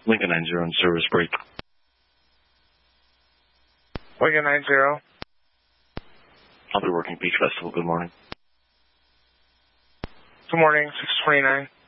Lincoln 90 on service break. Lincoln 90. I'll be working Beach Festival. Good morning. Good morning, 629.